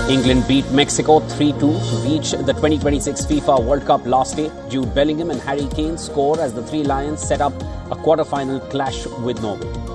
England beat Mexico 3-2 to reach the 2026 FIFA World Cup last day. Jude Bellingham and Harry Kane score as the Three Lions set up a quarter-final clash with Norway.